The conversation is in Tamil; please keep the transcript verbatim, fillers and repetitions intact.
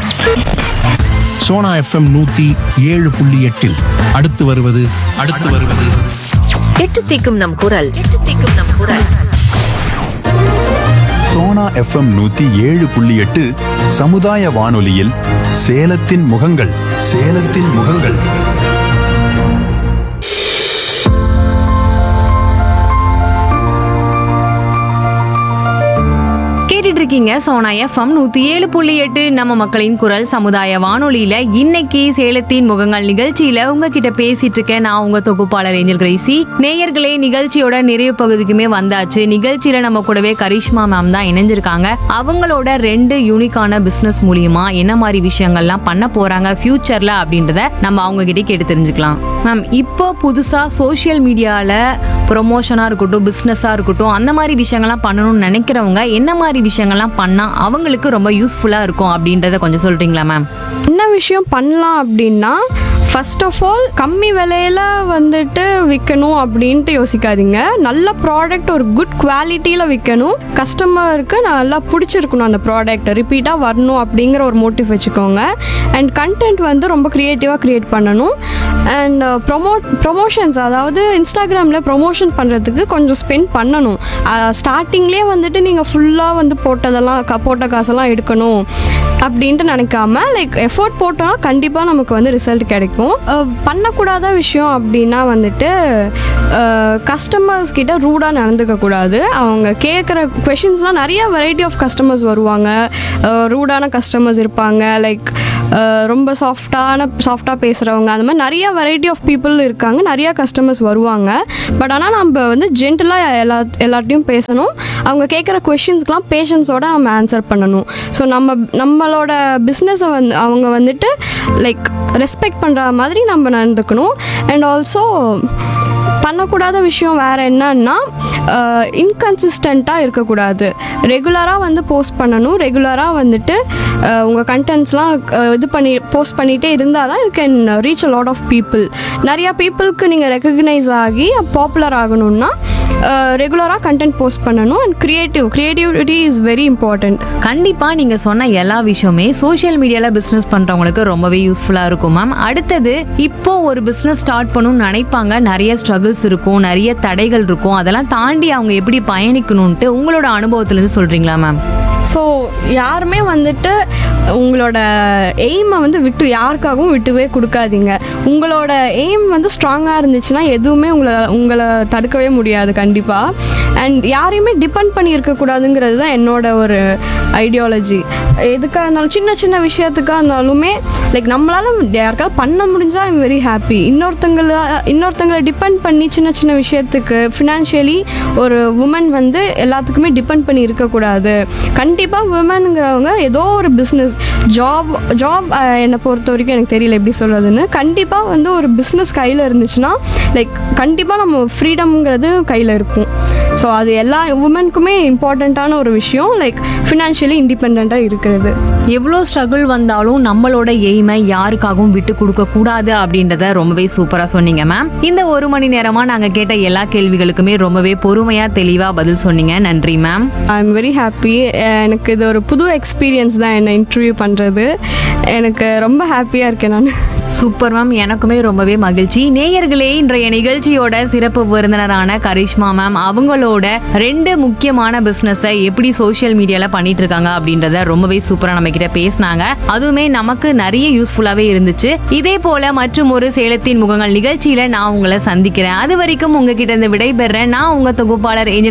சோனா எஃப்எம் நூத்தி ஏழு புள்ளி எட்டில் அடுத்து வருவது அடுத்து வருவது எட்டு தீக்கும் நம் குரல் எட்டு தீக்கும் நம் குரல். சோனா எஃப்எம் நூத்தி ஏழு புள்ளி எட்டு சமுதாய வானொலியில் சேலத்தின் முகங்கள் சேலத்தின் முகங்கள். இருக்கீங்க சோனா எஃப்எம் நூத்தி ஏழு புள்ளி எட்டு நம்ம மக்களின் குரல் சமுதாய வானொலியில இன்னைக்கு சேலத்தின் முகங்கள் நிகழ்ச்சியில உங்ககிட்ட பேசிட்டு இருக்கேன். நான் உங்க தொகுப்பாளர் ஏஞ்சல் கிரேசி. நேயர்களே, நிகழ்ச்சியோட நிறைவு பகுதிக்குமே வந்தாச்சு. நிகழ்ச்சியில நம்ம கூடவே கரிஷ்மா மேம் தான் இணைஞ்சிருக்காங்க. அவங்களோட ரெண்டு யூனிக்கான பிசினஸ் மூலியமா என்ன மாதிரி விஷயங்கள்லாம் பண்ண போறாங்க ஃபியூச்சர்ல அப்படின்றத நம்ம அவங்க கிட்ட கேட்டு தெரிஞ்சுக்கலாம். மேம், இப்போ புதுசா சோசியல் மீடியால ப்ரொமோஷனா இருக்கட்டும், பிசினஸா இருக்கட்டும், அந்த மாதிரி விஷயங்கள்லாம் பண்ணணும்னு நினைக்கிறவங்க என்ன மாதிரி விஷயங்கள்லாம் பண்ணா அவங்களுக்கு ரொம்ப யூஸ்ஃபுல்லா இருக்கும் அப்படின்றத கொஞ்சம் சொல்றீங்களா மேம்? என்ன விஷயம் பண்ணலாம் அப்படின்னா, ஃபர்ஸ்ட் ஆஃப் ஆல் கம்மி விலையில வந்துட்டு விற்கணும் அப்படின்ட்டு யோசிக்காதீங்க. நல்ல ப்ராடக்ட் ஒரு குட் குவாலிட்டியில் விற்கணும். கஸ்டமருக்கு நல்லா பிடிச்சிருக்கணும் அந்த ப்ராடக்ட், ரிப்பீட்டாக வரணும் அப்படிங்கிற ஒரு மோட்டிவ் வச்சுக்கோங்க. அண்ட் கண்டென்ட் வந்து ரொம்ப க்ரியேட்டிவாக க்ரியேட் பண்ணணும். அண்ட் ப்ரொமோட் ப்ரொமோஷன்ஸ், அதாவது இன்ஸ்டாகிராமில் ப்ரொமோஷன் பண்ணுறதுக்கு கொஞ்சம் ஸ்பெண்ட் பண்ணணும். ஸ்டார்டிங்லேயே வந்துட்டு நீங்கள் ஃபுல்லாக வந்து போட்டதெல்லாம் போட்ட காசெல்லாம் எடுக்கணும் அப்படின்ட்டு நினைக்காம, லைக் எஃபோர்ட் போட்டோன்னா கண்டிப்பாக நமக்கு வந்து ரிசல்ட் கிடைக்கும். பண்ணக்கூடாத விஷயம் அப்படின்னா வந்துட்டு கஸ்டமர்ஸ் கிட்ட ரூடாக நடந்துக்க கூடாது. அவங்க கேட்குற கொஷின்ஸ்லாம் நிறைய வெரைட்டி ஆஃப் கஸ்டமர்ஸ் வருவாங்க. ரூடான கஸ்டமர்ஸ் இருப்பாங்க, லைக் ரொம்ப சாஃப்டான சாஃப்டாக பேசுகிறவங்க, அந்த மாதிரி நிறைய வெரைட்டி ஆஃப் பீப்புள் இருக்காங்க, நிறையா கஸ்டமர்ஸ் வருவாங்க. பட் ஆனால் நம்ம வந்து ஜென்டலாக எல்லா எல்லாத்தையும் பேசணும். அவங்க கேட்குற கொஷின்ஸ்க்கெலாம் பேஷன்ஸோடு நம்ம ஆன்சர் பண்ணணும். ஸோ நம்ம நம்மளோட பிஸ்னஸை வந்து அவங்க வந்துட்டு லைக் ரெஸ்பெக்ட் பண்ணுற மாதிரி நம்ம நடந்துக்கணும். அண்ட் ஆல்சோ பண்ணக்கூடாத விஷயம் வேறு என்னன்னா, இன்கன்சிஸ்டண்ட்டாக இருக்கக்கூடாது. ரெகுலராக வந்து போஸ்ட் பண்ணணும். ரெகுலராக வந்துட்டு உங்கள் கண்டென்ட்ஸ்லாம் இது பண்ணி போஸ்ட் பண்ணிகிட்டே இருந்தால் தான் you can reach a lot of people. நிறையா பீப்புளுக்கு நீங்கள் ரெக்கக்னைஸ் ஆகி பாப்புலர் ஆகணும்னா ரெகுலராக கண்டென்ட் போஸ்ட் பண்ணணும். And creative creativity is very important. கண்டிப்பாக நீங்கள் சொன்ன எல்லா விஷயமே சோஷியல் மீடியாவில் பிஸ்னஸ் பண்ணுறவங்களுக்கு ரொம்பவே யூஸ்ஃபுல்லாக இருக்கும் மேம். அடுத்தது, இப்போ ஒரு பிஸ்னஸ் ஸ்டார்ட் பண்ணணும்னு நினைப்பாங்க, நிறைய ஸ்ட்ரகிள்ஸ் இருக்கும், நிறைய தடைகள் இருக்கும், அதெல்லாம் தாண்டி அவங்க எப்படி பயணிக்கணும்ட்டு உங்களோட அனுபவத்துலேருந்து சொல்கிறீங்களா மேம்? ஸோ யாருமே வந்துட்டு உங்களோட எய்மை வந்து விட்டு யாருக்காகவும் விட்டுவே கொடுக்காதீங்க. உங்களோட எய்ம் வந்து ஸ்ட்ராங்காக இருந்துச்சுன்னா எதுவுமே உங்களை உங்களை தடுக்கவே முடியாது கண்டிப்பாக. அண்ட் யாரையுமே டிபெண்ட் பண்ணி இருக்கக்கூடாதுங்கிறது தான் என்னோட ஒரு ஐடியாலஜி. எதுக்காக இருந்தாலும், சின்ன சின்ன விஷயத்துக்காக இருந்தாலுமே லைக் நம்மளால் யாருக்காவது பண்ண முடிஞ்சால் ஐம் வெரி ஹாப்பி. இன்னொருத்தங்களை இன்னொருத்தங்களை டிபெண்ட் பண்ணி சின்ன சின்ன விஷயத்துக்கு ஃபினான்ஷியலி ஒரு உமன் வந்து எல்லாத்துக்குமே டிபெண்ட் பண்ணி இருக்கக்கூடாது. கண்டிப்பாக உமனுங்கிறவங்க ஏதோ ஒரு பிஸ்னஸ், ஜாப் ஜாப் என்னை பொறுத்த வரைக்கும் எனக்கு தெரியல எப்படி சொல்கிறதுன்னு. கண்டிப்பாக வந்து ஒரு பிஸ்னஸ் கையில் இருந்துச்சுன்னா லைக் கண்டிப்பாக நம்ம ஃப்ரீடம்ங்கிறது கையில் இருக்கும். ஸோ அது எல்லா உமனுக்குமே இம்பார்ட்டண்ட்டான ஒரு விஷயம், லைக் ஃபினான்ஷியலி இண்டிபெண்ட்டாக இருக்கிறது. எவ்வளோ ஸ்ட்ரகிள் வந்தாலும் நம்மளோட எய்மை யாருக்காகவும் விட்டு கொடுக்க கூடாது அப்படின்றத ரொம்பவே சூப்பராக சொன்னீங்க மேம். இந்த ஒரு மணி நேரமாக நாங்கள் கேட்ட எல்லா கேள்விகளுக்குமே ரொம்பவே பொறுமையாக தெளிவாக பதில் சொன்னீங்க. நன்றி ma'am. I am very happy. எனக்கு இது ஒரு புது எக்ஸ்பீரியன்ஸ் தான் என்ன இன்டர்வியூ பண்ணுறது. எனக்கு ரொம்ப ஹாப்பியாக இருக்கேன் நான். சூப்பர் மேம், எனக்குமே ரொம்பவே மகிழ்ச்சி. நேயர்களே, இன்றைய நிகழ்ச்சியோட சிறப்பு விருந்தினரான கரிஷ்மா மேம் அவங்களோட ரெண்டு முக்கியமான பிசினஸை எப்படி சோசியல் மீடியால பண்ணிட்டு இருக்காங்க அப்படின்றத ரொம்பவே சூப்பரா நம்ம கிட்ட பேசினாங்க. அதுவுமே நமக்கு நிறைய யூஸ்ஃபுல்லாவே இருந்துச்சு. இதே போல மற்றும் ஒரு சேலத்தின் முகங்கள் நிகழ்ச்சியில நான் உங்களை சந்திக்கிறேன். அது வரைக்கும் உங்ககிட்ட இருந்து விடைபெறேன். நான் உங்க தொகுப்பாளர் ஏஞ்சல்